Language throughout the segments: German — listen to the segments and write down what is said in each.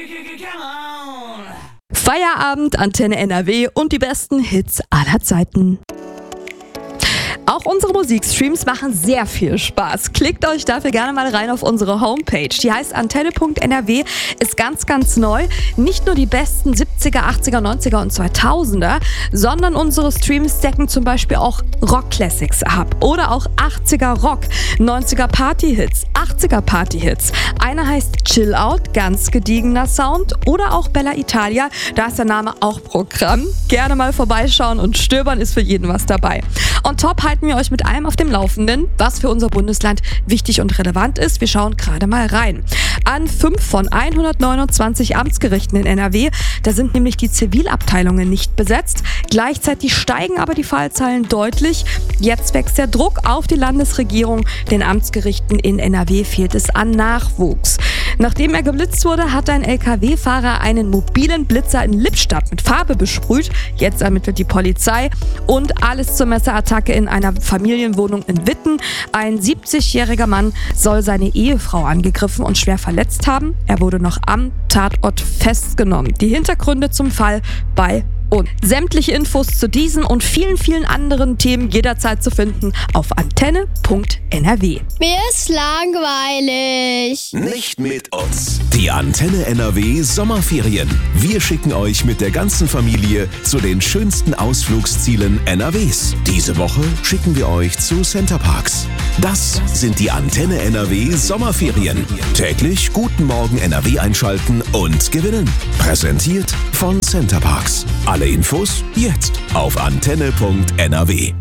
Feierabend, Antenne NRW und die besten Hits aller Zeiten. Auch unsere Musikstreams machen sehr viel Spaß. Klickt euch dafür gerne mal rein auf unsere Homepage. Die heißt antenne.nrw, ist ganz neu. Nicht nur die besten 70er, 80er, 90er und 2000er, sondern unsere Streams decken zum Beispiel auch Rock-Classics ab. Oder auch 80er Rock, 90er Party-Hits, 80er Party-Hits. Einer heißt Chill Out, ganz gediegener Sound. Oder auch Bella Italia, da ist der Name auch Programm. Gerne mal vorbeischauen und stöbern, ist für jeden was dabei. On top halten wir euch mit allem auf dem Laufenden, was für unser Bundesland wichtig und relevant ist. Wir schauen gerade mal rein. An 5 von 129 Amtsgerichten in NRW, da sind nämlich die Zivilabteilungen nicht besetzt. Gleichzeitig steigen aber die Fallzahlen deutlich. Jetzt wächst der Druck auf die Landesregierung. Den Amtsgerichten in NRW fehlt es an Nachwuchs. Nachdem er geblitzt wurde, hat ein LKW-Fahrer einen mobilen Blitzer in Lippstadt mit Farbe besprüht. Jetzt ermittelt die Polizei. Und alles zur Messerattacke in einer Familienwohnung in Witten. Ein 70-jähriger Mann soll seine Ehefrau angegriffen und schwer verletzt haben. Er wurde noch am Tatort festgenommen. Die Hintergründe zum Fall bei uns. Sämtliche Infos zu diesen und vielen anderen Themen jederzeit zu finden auf antenne.nrw. Mir ist langweilig. Nicht mit uns. Die Antenne NRW Sommerferien. Wir schicken euch mit der ganzen Familie zu den schönsten Ausflugszielen NRWs. Diese Woche schicken wir euch zu Centerparks. Das sind die Antenne NRW Sommerferien. Täglich Guten Morgen NRW einschalten und gewinnen. Präsentiert von Centerparks. Alle Infos jetzt auf antenne.nrw.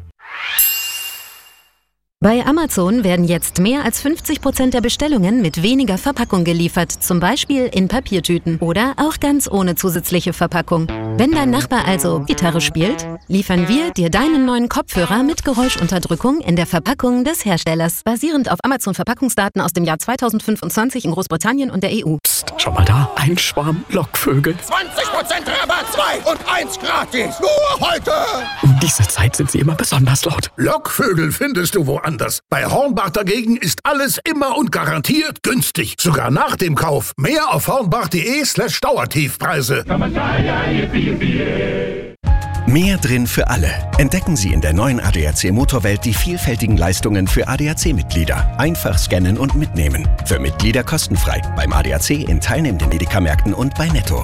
Bei Amazon werden jetzt mehr als 50% der Bestellungen mit weniger Verpackung geliefert, zum Beispiel in Papiertüten oder auch ganz ohne zusätzliche Verpackung. Wenn dein Nachbar also Gitarre spielt, liefern wir dir deinen neuen Kopfhörer mit Geräuschunterdrückung in der Verpackung des Herstellers, basierend auf Amazon-Verpackungsdaten aus dem Jahr 2025 in Großbritannien und der EU. Psst, schau mal da, ein Schwarm Lockvögel. 20% Rabatt, 2 und 1 gratis, nur heute! Um diese Zeit sind sie immer besonders laut. Lockvögel findest du woanders. Bei Hornbach dagegen ist alles immer und garantiert günstig. Sogar nach dem Kauf. Mehr auf hornbach.de/Dauertiefpreise. Mehr drin für alle. Entdecken Sie in der neuen ADAC Motorwelt die vielfältigen Leistungen für ADAC-Mitglieder. Einfach scannen und mitnehmen. Für Mitglieder kostenfrei. Beim ADAC in teilnehmenden Edeka-Märkten und bei Netto.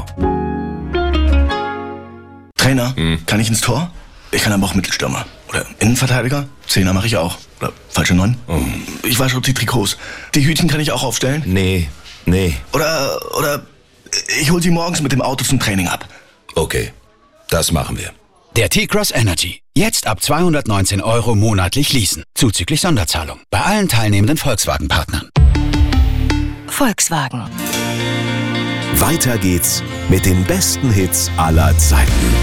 Trainer, kann ich ins Tor? Ich kann aber auch Mittelstürmer. Oder Innenverteidiger? Zehner mache ich auch. Oder falsche 9? Ich wasche die Trikots. Die Hütchen kann ich auch aufstellen? Nee. Oder ich hol sie morgens mit dem Auto zum Training ab. Okay, das machen wir. Der T-Cross Energy. Jetzt ab 219 € monatlich leasen. Zuzüglich Sonderzahlung. Bei allen teilnehmenden Volkswagen-Partnern. Volkswagen. Weiter geht's mit den besten Hits aller Zeiten.